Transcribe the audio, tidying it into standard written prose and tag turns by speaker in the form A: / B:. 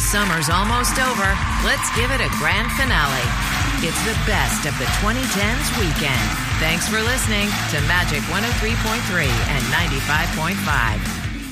A: Summer's almost over. Let's give it a grand finale. It's the best of the 2010s weekend. Thanks for listening to Magic 103.3 and 95.5.